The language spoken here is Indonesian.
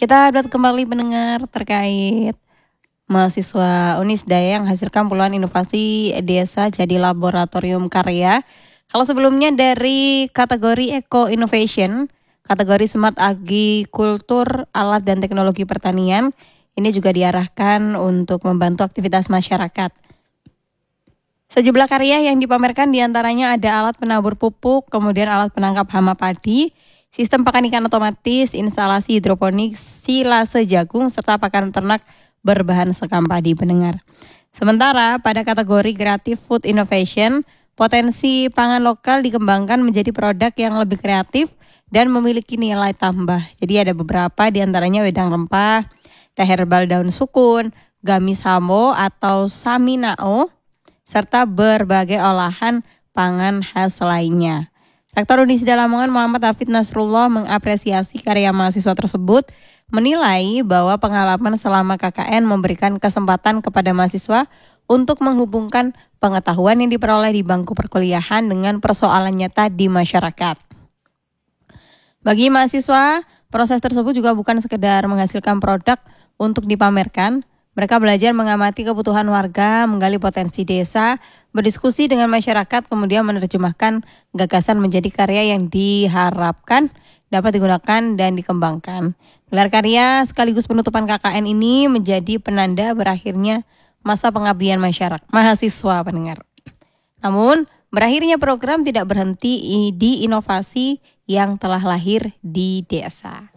Kita update kembali pendengar terkait mahasiswa Unisda yang hasilkan puluhan inovasi desa jadi laboratorium karya. Kalau sebelumnya dari kategori Eco Innovation, kategori Smart Agrikultur, Alat dan Teknologi Pertanian, ini juga diarahkan untuk membantu aktivitas masyarakat. Sejumlah karya yang dipamerkan diantaranya ada alat penabur pupuk, kemudian alat penangkap hama padi, sistem pakan ikan otomatis, instalasi hidroponik, silase jagung, serta pakan ternak berbahan sekam padi pendengar. Sementara pada kategori Creative Food Innovation, potensi pangan lokal dikembangkan menjadi produk yang lebih kreatif dan memiliki nilai tambah. Jadi ada beberapa diantaranya wedang rempah, teh herbal daun sukun, gamisamo atau saminao, serta berbagai olahan pangan khas lainnya. Rektor Unisda Lamongan Muhammad Hafid Nasrullah mengapresiasi karya mahasiswa tersebut, menilai bahwa pengalaman selama KKN memberikan kesempatan kepada mahasiswa untuk menghubungkan pengetahuan yang diperoleh di bangku perkuliahan dengan persoalan nyata di masyarakat. Bagi mahasiswa, proses tersebut juga bukan sekedar menghasilkan produk untuk dipamerkan. Mereka belajar mengamati kebutuhan warga, menggali potensi desa, berdiskusi dengan masyarakat, kemudian menerjemahkan gagasan menjadi karya yang diharapkan dapat digunakan dan dikembangkan. Gelar karya sekaligus penutupan KKN ini menjadi penanda berakhirnya masa pengabdian mahasiswa pendengar. Namun, berakhirnya program tidak berhenti di inovasi yang telah lahir di desa.